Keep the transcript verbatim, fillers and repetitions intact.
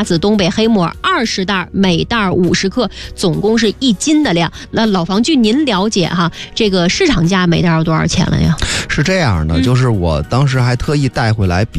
雅子东北黑木耳二十袋，每袋五十克，总共是一斤的量。那老房据您了解哈，这个市场价每袋要多少钱了呀？ 是这样的，就是我当时还特意带回来比